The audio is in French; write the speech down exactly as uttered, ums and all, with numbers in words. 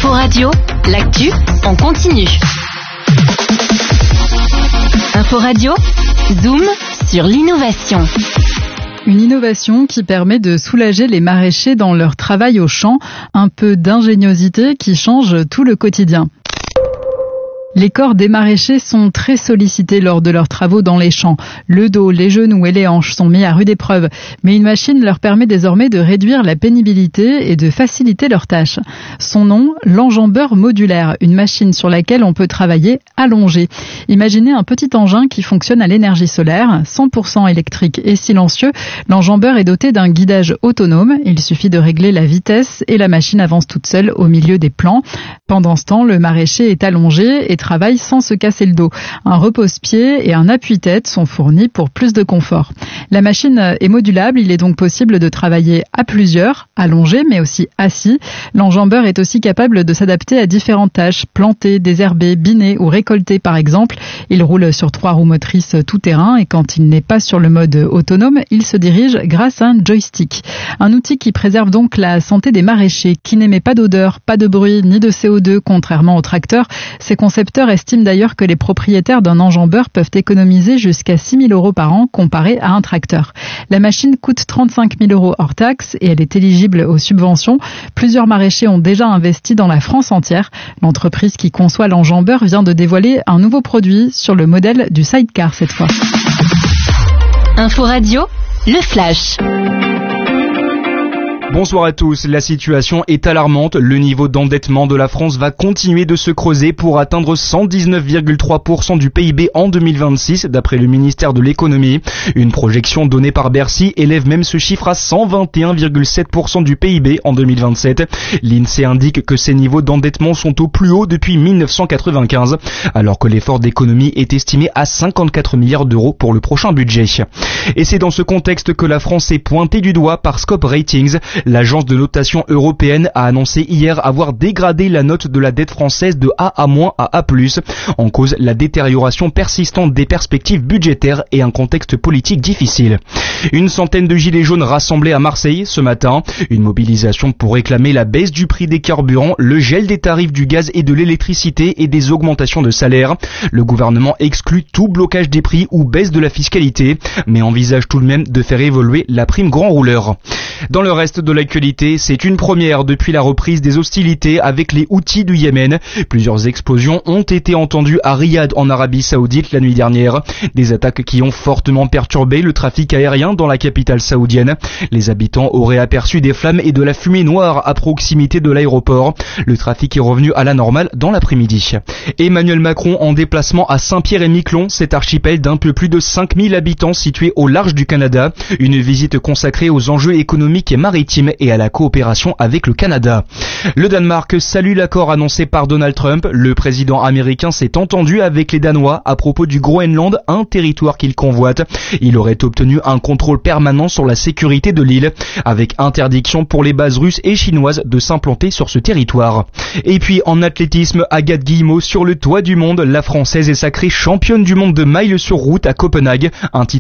Info Radio, l'actu en continu. Info Radio, zoom sur l'innovation. Une innovation qui permet de soulager les maraîchers dans leur travail au champ, un peu d'ingéniosité qui change tout le quotidien. Les corps des maraîchers sont très sollicités lors de leurs travaux dans les champs. Le dos, les genoux et les hanches sont mis à rude épreuve. Mais une machine leur permet désormais de réduire la pénibilité et de faciliter leurs tâches. Son nom, l'enjambeur modulaire, une machine sur laquelle on peut travailler allongé. Imaginez un petit engin qui fonctionne à l'énergie solaire, cent pour cent électrique et silencieux. L'enjambeur est doté d'un guidage autonome. Il suffit de régler la vitesse et la machine avance toute seule au milieu des plants. Pendant ce temps, le maraîcher est allongé et travaille sans se casser le dos. Un repose-pied et un appuie-tête sont fournis pour plus de confort. La machine est modulable, il est donc possible de travailler à plusieurs, allongé mais aussi assis. L'enjambeur est aussi capable de s'adapter à différentes tâches, planter, désherber, biner ou récolter par exemple. Il roule sur trois roues motrices tout-terrain et quand il n'est pas sur le mode autonome, il se dirige grâce à un joystick. Un outil qui préserve donc la santé des maraîchers, qui n'émet pas d'odeur, pas de bruit ni de C O deux, contrairement au tracteur. Ces concepteurs estiment d'ailleurs que les propriétaires d'un enjambeur peuvent économiser jusqu'à six mille euros par an comparé à un tracteur. La machine coûte trente-cinq mille euros hors taxe et elle est éligible aux subventions. Plusieurs maraîchers ont déjà investi dans la France entière. L'entreprise qui conçoit l'enjambeur vient de dévoiler un nouveau produit sur le modèle du sidecar cette fois. Info Radio, le flash. Bonsoir à tous. La situation est alarmante. Le niveau d'endettement de la France va continuer de se creuser pour atteindre cent dix-neuf virgule trois pour cent du P I B en deux mille vingt-six, d'après le ministère de l'économie. Une projection donnée par Bercy élève même ce chiffre à cent vingt et un virgule sept pour cent du P I B en deux mille vingt-sept. L'INSEE indique que ces niveaux d'endettement sont au plus haut depuis mille neuf cent quatre-vingt-quinze, alors que l'effort d'économie est estimé à cinquante-quatre milliards d'euros pour le prochain budget. Et c'est dans ce contexte que la France est pointée du doigt par Scope Ratings. L'agence de notation européenne a annoncé hier avoir dégradé la note de la dette française de A à- à A plus, en cause la détérioration persistante des perspectives budgétaires et un contexte politique difficile. Une centaine de gilets jaunes rassemblés à Marseille ce matin, une mobilisation pour réclamer la baisse du prix des carburants, le gel des tarifs du gaz et de l'électricité et des augmentations de salaire. Le gouvernement exclut tout blocage des prix ou baisse de la fiscalité, mais envisage tout de même de faire évoluer la prime grand rouleur. Dans le reste de l'actualité, c'est une première depuis la reprise des hostilités avec les Houthis du Yémen. Plusieurs explosions ont été entendues à Riyad en Arabie Saoudite la nuit dernière. Des attaques qui ont fortement perturbé le trafic aérien dans la capitale saoudienne. Les habitants auraient aperçu des flammes et de la fumée noire à proximité de l'aéroport. Le trafic est revenu à la normale dans l'après-midi. Emmanuel Macron en déplacement à Saint-Pierre-et-Miquelon, cet archipel d'un peu plus de cinq mille habitants situé au large du Canada. Une visite consacrée aux enjeux économiques et maritimes et à la coopération avec le Canada. Le Danemark salue l'accord annoncé par Donald Trump. Le président américain s'est entendu avec les Danois à propos du Groenland, un territoire qu'il convoite. Il aurait obtenu un contrôle permanent sur la sécurité de l'île, avec interdiction pour les bases russes et chinoises de s'implanter sur ce territoire. Et puis en athlétisme, Agathe Guillemot sur le toit du monde, la Française est sacrée championne du monde de miles sur route à Copenhague, un titre